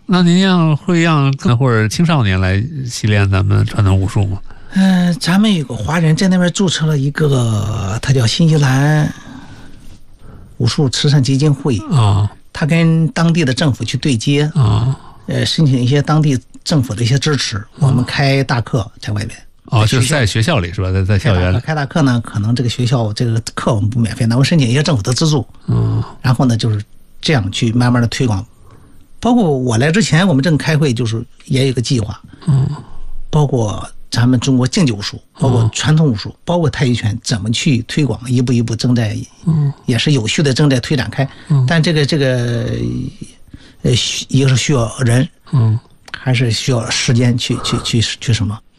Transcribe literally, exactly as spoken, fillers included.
那您让会让或者青少年来习练咱们传统武术吗？ 嗯、呃，咱们有个华人在那边注册了一个，他叫新西兰武术慈善基金会啊、 哦， 他跟当地的政府去对接啊、 哦， 呃，申请一些当地政府的一些支持，我们开大课在外边。 哦，就是在学校里是吧？在在校园里开大课呢，可能这个学校这个课我们不免费，那我申请一些政府的资助， 嗯， 然后呢就是这样去慢慢的推广。包括我来之前，我们正开会，就是也有一个计划， 嗯， 包括咱们中国竞技武术，包括传统武术，包括太极拳，怎么去推广，一步一步正在， 嗯， 也是有序的正在推展开。嗯，但这个这个，呃，一个是需要人， 嗯， 还是需要时间去去去去什么。